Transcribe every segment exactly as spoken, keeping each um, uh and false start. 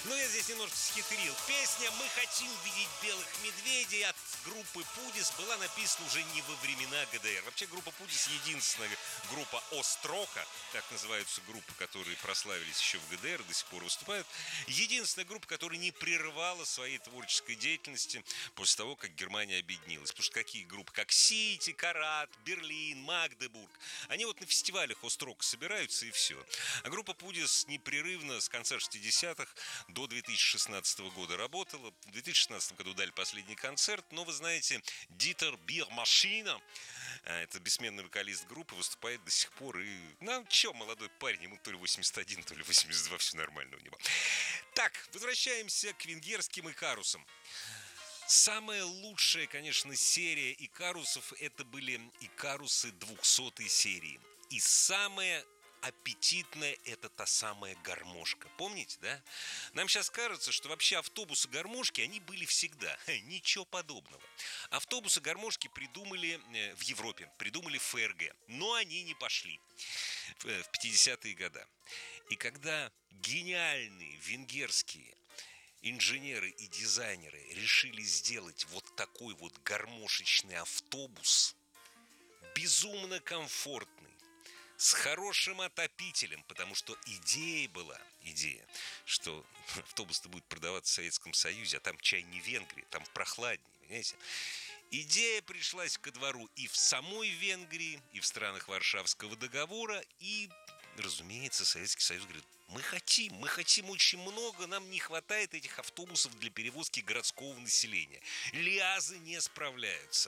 Ну, я здесь немножко схитрил. Песня «Мы хотим видеть белых медведей» от группы Пудис была написана уже не во времена ГДР. Вообще группа Пудис единственная группа Острока, так называются группы, которые прославились еще в ГДР, до сих пор выступают. Единственная группа, которая не прерывала своей творческой деятельности после того, как Германия объединилась. Потому что какие группы, как Сити, Карат, Берлин, Магдебург, они вот на фестивалях Острока собираются и все. А группа Пудис непрерывно с конца шестидесятых до две тысячи шестнадцатого года работала. В две тысячи шестнадцатом году дали последний концерт. Но вы знаете, Дитер Бирмашина, это бессменный вокалист группы, выступает до сих пор. И, ну, чё, молодой парень, ему то ли восемьдесят один, то ли восемьдесят два, все нормально у него. Так, возвращаемся к венгерским икарусам. Самая лучшая, конечно, серия икарусов — это были икарусы двухсотой серии. И самая аппетитная — это та самая гармошка. Помните, да? Нам сейчас кажется, что вообще автобусы-гармошки, они были всегда. Ничего подобного. Автобусы-гармошки придумали в Европе, придумали в ФРГ. Но они не пошли в пятидесятые годы. И когда гениальные венгерские инженеры и дизайнеры решили сделать вот такой вот гармошечный автобус, безумно комфортный, с хорошим отопителем, потому что идея была, идея, что автобус-то будет продаваться в Советском Союзе, а там чай не Венгрия, там прохладнее, понимаете? Идея пришлась ко двору и в самой Венгрии, и в странах Варшавского договора, и, разумеется, Советский Союз говорит: мы хотим, мы хотим очень много, нам не хватает этих автобусов для перевозки городского населения. Лиазы не справляются.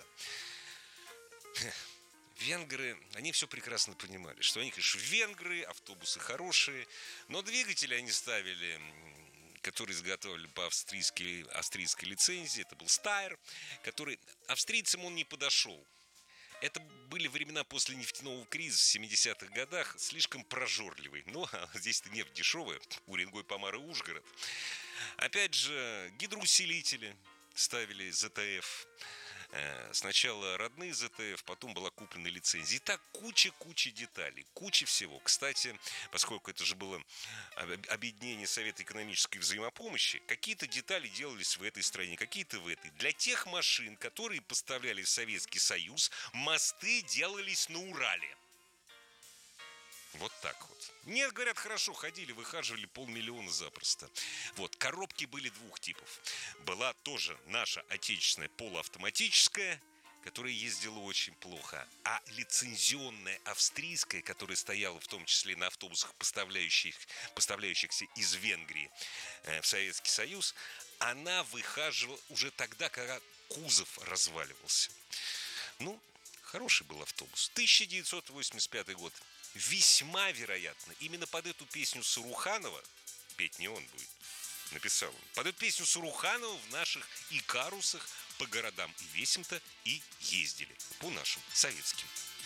Венгры, они все прекрасно понимали, что они, конечно, венгры, автобусы хорошие, но двигатели они ставили, которые изготовили по австрийской, австрийской лицензии. Это был Стайр, который австрийцам он не подошел. Это были времена после нефтяного кризиса в семидесятых годах, слишком прожорливый. Но здесь-то нефть дешевая, Уренгой, Помар и Ужгород. Опять же, гидроусилители ставили ЗТФ. Сначала родные ЗТФ, потом была куплена лицензия. И так куча-куча деталей, куча всего. Кстати, поскольку это же было объединение Совета экономической взаимопомощи, какие-то детали делались в этой стране, какие-то в этой. Для тех машин, которые поставляли в Советский Союз, мосты делались на Урале. Вот так вот. Нет, говорят, хорошо, ходили, выхаживали полмиллиона запросто. Вот, коробки были двух типов. Была тоже наша отечественная полуавтоматическая, которая ездила очень плохо. А лицензионная австрийская, которая стояла в том числе на автобусах, поставляющих, поставляющихся из Венгрии э, в Советский Союз, она выхаживала уже тогда, когда кузов разваливался. Ну, хороший был автобус. тысяча девятьсот восемьдесят пятый год. Весьма вероятно, именно под эту песню Саруханова, петь не он будет, написал он, под эту песню Саруханова в наших икарусах по городам и весям-то и ездили, по нашим советским.